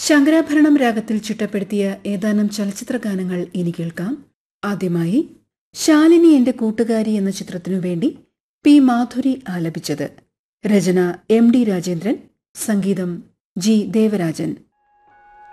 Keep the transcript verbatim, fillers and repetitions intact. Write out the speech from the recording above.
ശങ്കരാഭരണം രാഗത്തിൽ ചിട്ടപ്പെടുത്തിയ ഏതാനും ചലച്ചിത്ര ഗാനങ്ങൾ ഇനി കേൾക്കാം. ആദ്യമായി ശാലിനി എന്റെ കൂട്ടുകാരി എന്ന ചിത്രത്തിനു വേണ്ടി പി മാധുരി ആലപിച്ചത്. രചന എം ഡി രാജേന്ദ്രൻ, സംഗീതം ജി ദേവരാജൻ.